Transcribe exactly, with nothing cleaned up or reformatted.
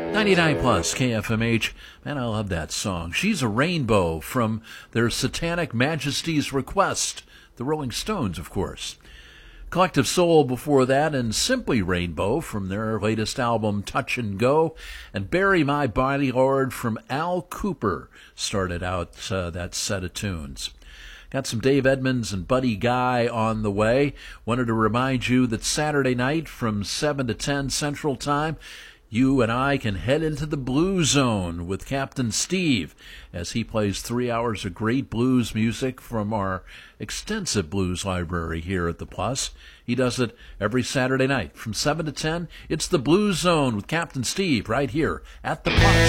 ninety-nine plus K F M H. Man, I love that song. She's a Rainbow from their Satanic Majesty's Request. The Rolling Stones, of course. Collective Soul before that, and Simply Rainbow from their latest album Touch and Go, and Bury My Body Lord from Al Cooper started out uh, that set of tunes. Got some Dave Edmunds and Buddy Guy on the way. Wanted to remind you that Saturday night from seven to ten Central Time, you and I can head into the Blue Zone with Captain Steve as he plays three hours of great blues music from our extensive blues library here at the Plus. He does it every Saturday night from seven to ten. It's the Blue Zone with Captain Steve right here at the Plus.